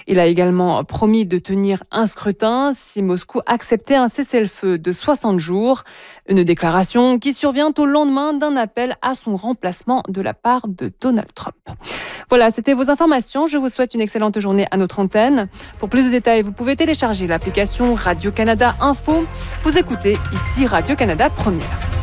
Il a également promis de tenir un scrutin si Moscou acceptait un cessez-le-feu de 60 jours. Une déclaration qui survient au lendemain d'un appel à son remplacement de la part de Donald Trump. Voilà, c'était vos informations. Je vous souhaite une excellente journée à notre antenne. Pour plus de détails, vous pouvez télécharger l'application Radio-Canada Info. Vous écoutez ici Radio-Canada Première.